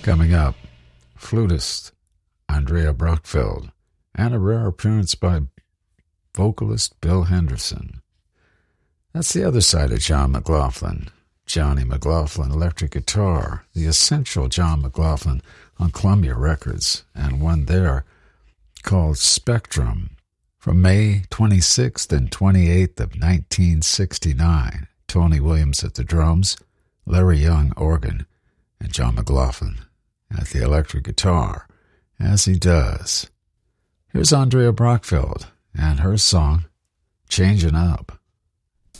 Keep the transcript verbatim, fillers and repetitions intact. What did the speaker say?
Coming up, flutist Andrea Brockfeld, and a rare appearance by vocalist Bill Henderson. That's the other side of John McLaughlin. Johnny McLaughlin electric guitar, the essential John McLaughlin on Columbia Records, and one there called Spectrum from May twenty-sixth and twenty-eighth of nineteen sixty-nine. Tony Williams at the drums, Larry Young organ, and John McLaughlin at the electric guitar, as he does. Here's Andrea Brockfeld and her song, Changin' Up.